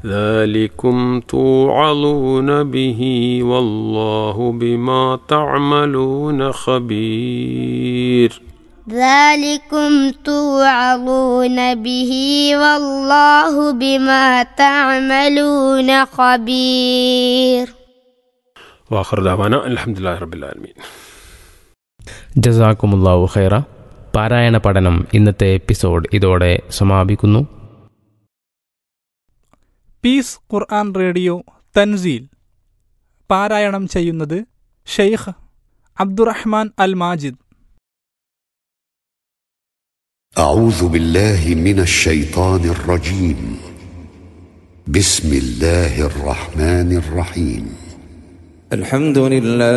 ذلكم توعظون به والله بما تعملون خبير. ذلكم توعظون به والله بما تعملون خبير. وآخر دعوانا الحمد لله رب العالمين. ജസാക്കുമുല്ലാഹു ഖൈറ. പാരായണ പഠനം ഇന്നത്തെ എപ്പിസോഡ് ഇതോടെ സമാപിക്കുന്നു. പീസ് ഖുർആൻ റേഡിയോ തൻസീൽ പാരായണം ചെയ്യുന്നത് ഷെയ്ഖ് അബ്ദുറഹ്മാൻ അൽ മാജിദ്. أعوذ بالله من الشيطان الرجيم. بسم الله الرحمن الرحيم. الحمد لله